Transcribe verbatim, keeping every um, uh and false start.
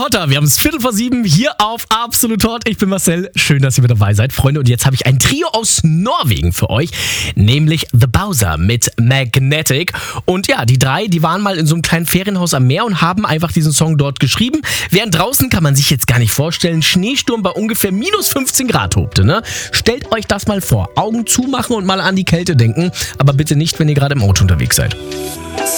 Hotter. Wir haben es Viertel vor sieben hier auf Absolut Hot. Ich bin Marcel. Schön, dass ihr mit dabei seid, Freunde. Und jetzt habe ich ein Trio aus Norwegen für euch, nämlich The Bowser mit Magnetic. Und ja, die drei, die waren mal in so einem kleinen Ferienhaus am Meer und haben einfach diesen Song dort geschrieben. Während draußen, kann man sich jetzt gar nicht vorstellen, Schneesturm bei ungefähr minus fünfzehn Grad tobte. Ne? Stellt euch das mal vor. Augen zumachen und mal an die Kälte denken. Aber bitte nicht, wenn ihr gerade im Auto unterwegs seid.